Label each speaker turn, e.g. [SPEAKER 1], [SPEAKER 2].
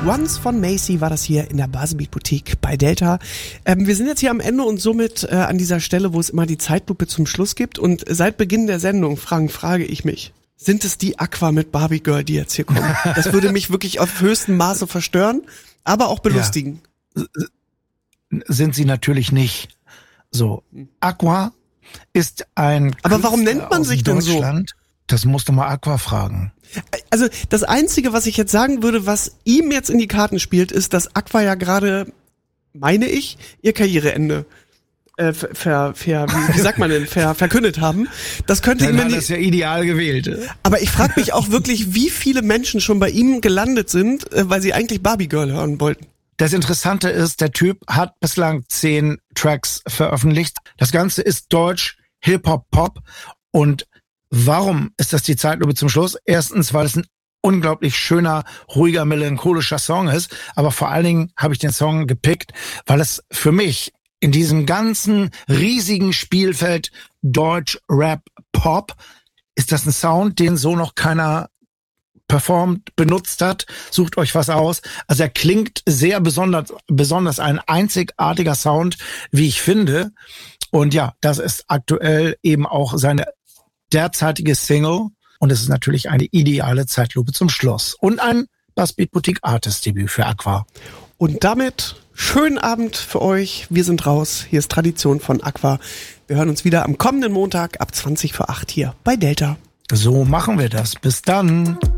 [SPEAKER 1] Once von Macy war das hier in der Buzzbeat Boutique bei Delta. Wir sind jetzt hier am Ende und somit an dieser Stelle, wo es immer die Zeitlupe zum Schluss gibt. Und seit Beginn der Sendung, Frank, frage ich mich, sind es die Aqua mit Barbie Girl, die jetzt hier kommen? Das würde mich wirklich auf höchstem Maße verstören, aber auch belustigen.
[SPEAKER 2] Ja. Sind sie natürlich nicht. So, Aqua ist ein
[SPEAKER 1] Aber warum nennt man sich denn so?
[SPEAKER 2] Das musst du mal Aqua fragen.
[SPEAKER 1] Also das Einzige, was ich jetzt sagen würde, was ihm jetzt in die Karten spielt, ist, dass Aqua ja gerade, meine ich, ihr Karriereende wie sagt man denn, verkündet haben. Das könnte ihm
[SPEAKER 2] das ja ideal gewählt.
[SPEAKER 1] Aber ich frage mich auch wirklich, wie viele Menschen schon bei ihm gelandet sind, weil sie eigentlich Barbie Girl hören wollten.
[SPEAKER 2] Das Interessante ist, der Typ hat bislang 10 Tracks veröffentlicht. Das Ganze ist Deutsch, Hip-Hop, Pop. Und warum ist das die Zeitlupe zum Schluss? Erstens, weil es ein unglaublich schöner, ruhiger, melancholischer Song ist. Aber vor allen Dingen habe ich den Song gepickt, weil es für mich in diesem ganzen riesigen Spielfeld Deutsch, Rap, Pop ist das ein Sound, den so noch keiner performt, benutzt hat. Sucht euch was aus. Also er klingt sehr besonders ein einzigartiger Sound, wie ich finde. Und ja, das ist aktuell eben auch seine derzeitige Single. Und es ist natürlich eine ideale Zeitlupe zum Schluss. Und ein Buzzbeat Boutique Artist Debüt für Aqua.
[SPEAKER 1] Und damit schönen Abend für euch. Wir sind raus. Hier ist Tradition von Aqua. Wir hören uns wieder am kommenden Montag ab 7:20 hier bei Delta.
[SPEAKER 2] So machen wir das. Bis dann.